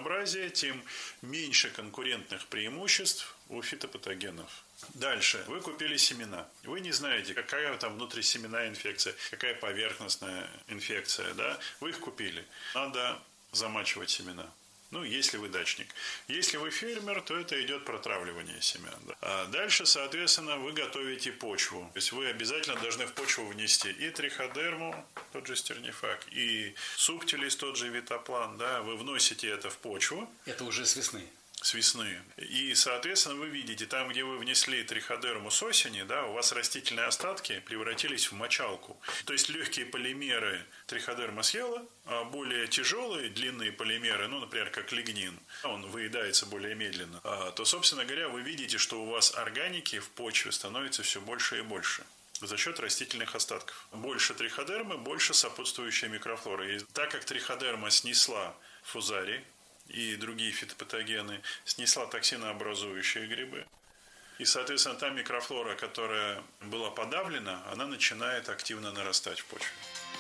разнообразие, тем меньше конкурентных преимуществ у фитопатогенов. Дальше. Вы купили семена. Вы не знаете, какая там внутрисеменная инфекция, какая поверхностная инфекция. Да? Вы их купили. Надо замачивать семена. Если вы дачник. Если вы фермер, то это идет протравливание семян. Да. А дальше, соответственно, вы готовите почву. То есть вы обязательно должны в почву внести и триходерму, тот же стернифак, и субтилис, тот же витоплан. Да. Вы вносите это в почву. Это уже с весны. С весны. И, соответственно, вы видите, там, где вы внесли триходерму с осени, да, у вас растительные остатки превратились в мочалку. То есть легкие полимеры триходерма съела, а более тяжелые, длинные полимеры, например, как лигнин, он выедается более медленно, то, собственно говоря, вы видите, что у вас органики в почве становится все больше и больше за счет растительных остатков. Больше триходермы, больше сопутствующей микрофлоры. И так как триходерма снесла фузарий и другие фитопатогены, снесла токсинообразующие грибы. И, соответственно, та микрофлора, которая была подавлена, она начинает активно нарастать в почве.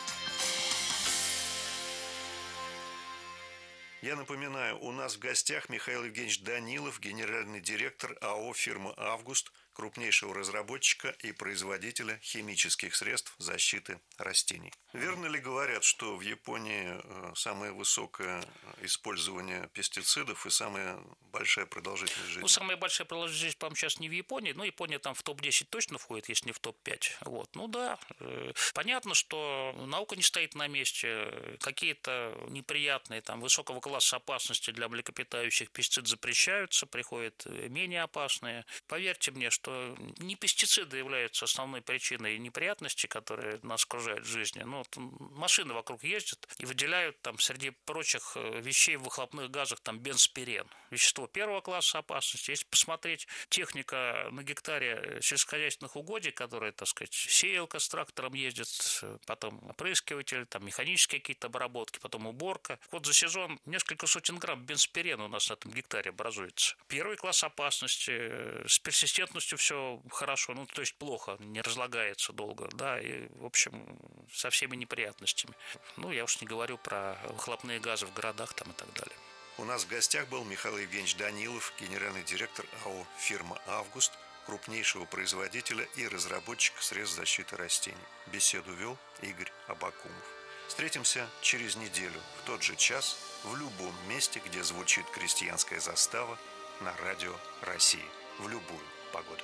Я напоминаю, у нас в гостях Михаил Евгеньевич Данилов, генеральный директор АО «Фирма Август», крупнейшего разработчика и производителя химических средств защиты растений. Верно ли говорят, что в Японии самое высокое использование пестицидов и самая большая продолжительность жизни? Самая большая продолжительность жизни, по-моему, сейчас не в Японии, но Япония там в топ-10 точно входит, если не в топ-5. Понятно, что наука не стоит на месте. Какие-то неприятные, высокого класса опасности для млекопитающих пестициды запрещаются, приходят менее опасные. Поверьте мне, что не пестициды являются основной причиной неприятностей, которые нас окружают в жизни. Машины вокруг ездят и выделяют среди прочих вещей в выхлопных газах бензпирен. Вещество первого класса опасности. Если посмотреть техника на гектаре сельскохозяйственных угодий, которые, сеялка с трактором ездит, потом опрыскиватель, механические какие-то обработки, потом уборка. За сезон несколько сотен грамм бензпирена у нас на этом гектаре образуется. Первый класс опасности, с персистентностью все хорошо, то есть плохо, не разлагается долго, и, в общем, со всеми неприятностями. Я уж не говорю про выхлопные газы в городах и так далее. У нас в гостях был Михаил Евгеньевич Данилов, генеральный директор АО «Фирма Август», крупнейшего производителя и разработчика средств защиты растений. Беседу вел Игорь Абакумов. Встретимся через неделю в тот же час в любом месте, где звучит крестьянская застава на радио России. В любую погоду.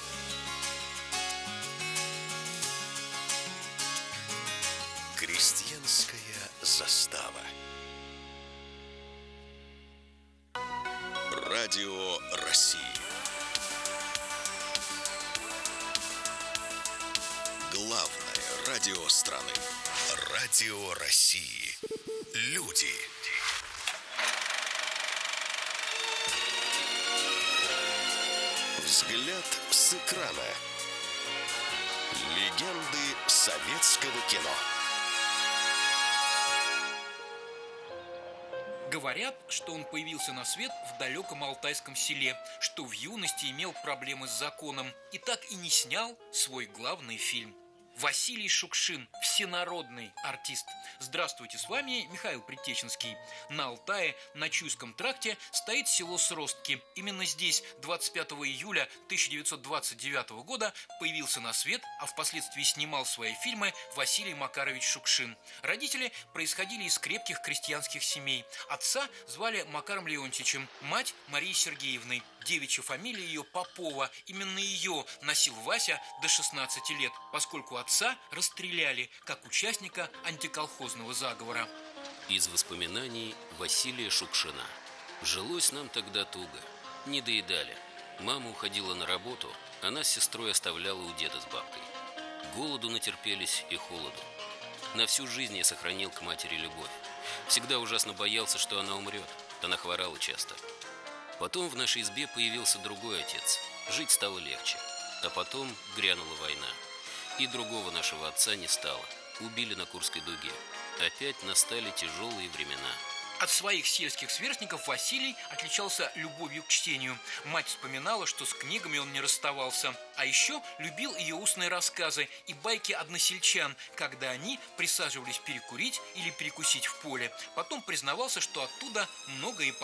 Крестьянская застава. Радио России. Главное радио страны. Радио России. Люди. Взгляд с экрана. Легенды советского кино. Говорят, что он появился на свет в далеком алтайском селе, что в юности имел проблемы с законом и так и не снял свой главный фильм. Василий Шукшин, всенародный артист. Здравствуйте, с вами Михаил Предтеченский. На Алтае, на Чуйском тракте, стоит село Сростки. Именно здесь 25 июля 1929 года появился на свет, а впоследствии снимал свои фильмы Василий Макарович Шукшин. Родители происходили из крепких крестьянских семей. Отца звали Макаром Леонтьевичем, мать Марией Сергеевной. Девичья фамилия ее Попова. Именно ее носил Вася до 16 лет, поскольку отца расстреляли как участника антиколхозного заговора. Из воспоминаний Василия Шукшина. Жилось нам тогда туго. Не доедали. Мама уходила на работу, она с сестрой оставляла у деда с бабкой. Голоду натерпелись и холоду. На всю жизнь я сохранил к матери любовь. Всегда ужасно боялся, что она умрет. Она хворала часто. Потом в нашей избе появился другой отец. Жить стало легче. А потом грянула война. И другого нашего отца не стало. Убили на Курской дуге. Опять настали тяжелые времена. От своих сельских сверстников Василий отличался любовью к чтению. Мать вспоминала, что с книгами он не расставался. А еще любил ее устные рассказы и байки односельчан, когда они присаживались перекурить или перекусить в поле. Потом признавался, что оттуда многое